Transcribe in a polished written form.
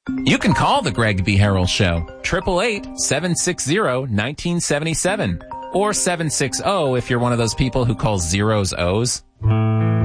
You can call the Greg B. Harrell Show, 888-760-1977, or 760 if you're one of those people who calls zeros O's.